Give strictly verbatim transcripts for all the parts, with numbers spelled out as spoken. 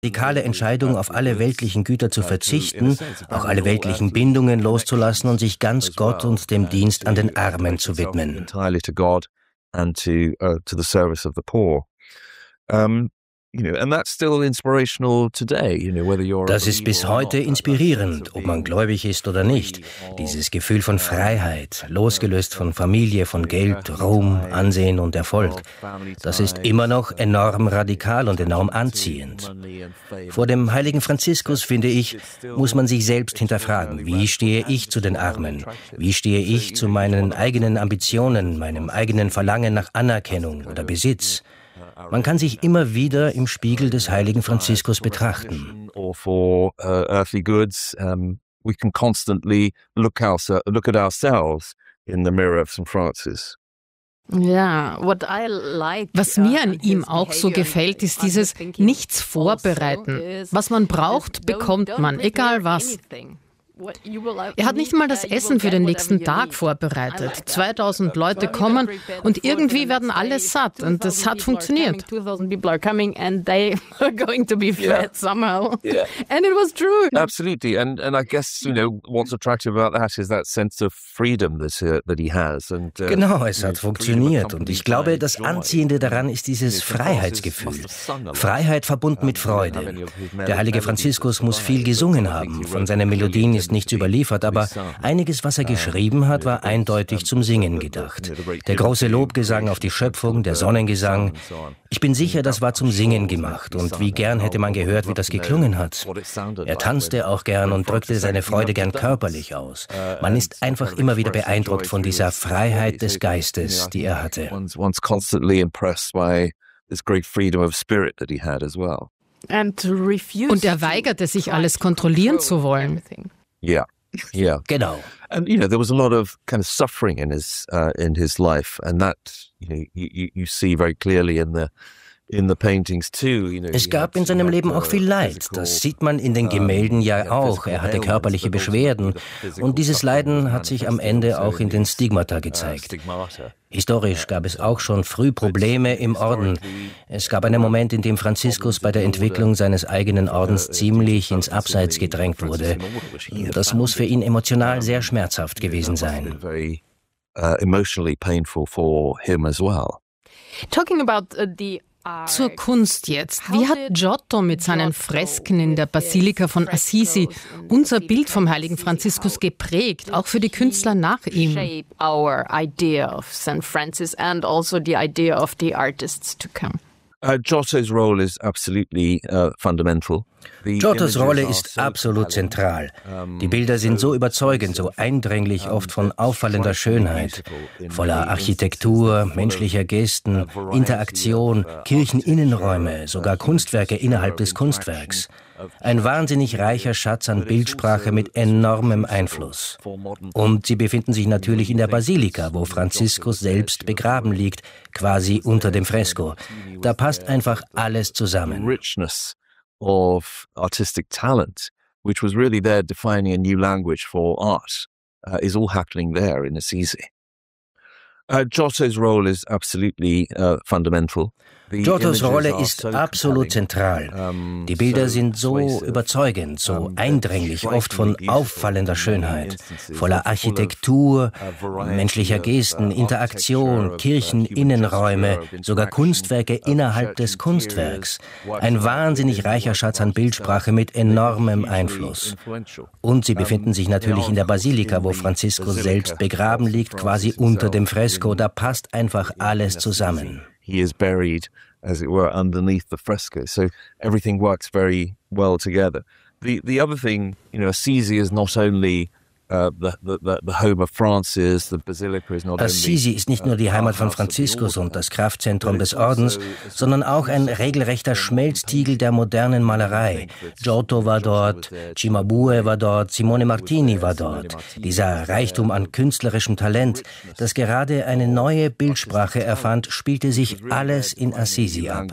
radikale Entscheidung, auf alle weltlichen Güter zu verzichten, auch alle weltlichen Bindungen loszulassen und sich ganz Gott und dem Dienst an den Armen zu widmen. Das ist bis heute inspirierend, ob man gläubig ist oder nicht. Dieses Gefühl von Freiheit, losgelöst von Familie, von Geld, Ruhm, Ansehen und Erfolg. Das ist immer noch enorm radikal und enorm anziehend. Vor dem heiligen Franziskus, finde ich, muss man sich selbst hinterfragen. Wie stehe ich zu den Armen? Wie stehe ich zu meinen eigenen Ambitionen, meinem eigenen Verlangen nach Anerkennung oder Besitz? Man kann sich immer wieder im Spiegel des heiligen Franziskus betrachten. Was mir an ihm auch so gefällt, ist dieses Nichts vorbereiten. Was man braucht, bekommt man, egal was. Er hat nicht mal das Essen für den nächsten Tag vorbereitet. zweitausend Leute kommen und irgendwie werden alle satt und das hat funktioniert. And it was true. Absolutely, and and I guess you know what's attractive about that is that sense of freedom that uh, that he has. And uh, genau, es hat funktioniert und ich glaube, das Anziehende daran ist dieses Freiheitsgefühl. Freiheit verbunden mit Freude. Der heilige Franziskus muss viel gesungen haben. Von seinen Melodien ist nichts überliefert, aber einiges, was er geschrieben hat, war eindeutig zum Singen gedacht. Der große Lobgesang auf die Schöpfung, der Sonnengesang. Ich bin sicher, das war zum Singen gemacht und wie gern hätte man gehört, wie das geklungen hat. Er tanzte auch gern und drückte seine Freude gern körperlich aus. Man ist einfach immer wieder beeindruckt von dieser Freiheit des Geistes, die er hatte. Und er weigerte sich, alles kontrollieren zu wollen. Yeah, yeah, genau. And you know, there was a lot of kind of suffering in his uh, in his life, and that you know you you see very clearly in the in the paintings too. You know, es gab in seinem Leben auch viel Leid. Das sieht man in den Gemälden ja auch. Er hatte körperliche Beschwerden und dieses Leiden hat sich am Ende auch in den Stigmata gezeigt. Historisch gab es auch schon früh Probleme im Orden. Es gab einen Moment, in dem Franziskus bei der Entwicklung seines eigenen Ordens ziemlich ins Abseits gedrängt wurde. Das muss für ihn emotional sehr schmerzhaft gewesen sein. Talking about the Zur Kunst jetzt. Wie hat Giotto mit seinen Fresken in der Basilika von Assisi unser Bild vom heiligen Franziskus geprägt, auch für die Künstler nach ihm? Uh, Giotto's role is absolutely uh, fundamental. Giottos Rolle ist absolut zentral. Die Bilder sind so überzeugend, so eindringlich, oft von auffallender Schönheit, voller Architektur, menschlicher Gesten, Interaktion, Kircheninnenräume, sogar Kunstwerke innerhalb des Kunstwerks. Ein wahnsinnig reicher Schatz an Bildsprache mit enormem Einfluss. Und sie befinden sich natürlich in der Basilika, wo Franziskus selbst begraben liegt, quasi unter dem Fresko. Da passt einfach alles zusammen. Richness of artistic talent, which was really there defining a new language for art, uh, is all happening there in Assisi. Uh, Giotto's role is absolutely uh, fundamental. Giottos Rolle ist absolut zentral. Die Bilder sind so überzeugend, so eindringlich, oft von auffallender Schönheit, voller Architektur, menschlicher Gesten, Interaktion, Kircheninnenräume, sogar Kunstwerke innerhalb des Kunstwerks. Ein wahnsinnig reicher Schatz an Bildsprache mit enormem Einfluss. Und sie befinden sich natürlich in der Basilika, wo Franziskus selbst begraben liegt, quasi unter dem Fresko. Da passt einfach alles zusammen. He is buried, as it were, underneath the fresco. So everything works very well together. The the other thing, you know, Assisi is not only uh, the, the the home of Francis. The basilica is not Assisi only, ist nicht nur die Heimat von Franziskus und das Kraftzentrum des Ordens, sondern auch ein regelrechter Schmelztiegel der modernen Malerei. Giotto war dort, Cimabue war dort, Simone Martini war dort. Dieser Reichtum an künstlerischem Talent, das gerade eine neue Bildsprache erfand, spielte sich alles in Assisi ab.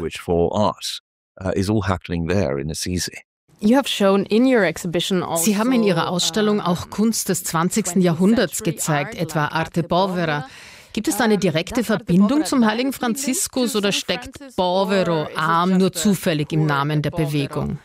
Sie haben in Ihrer Ausstellung auch Kunst des zwanzigsten Jahrhunderts gezeigt, etwa Arte Povera. Gibt es da eine direkte Verbindung zum heiligen Franziskus oder steckt Povero, arm, nur zufällig im Namen der Bewegung?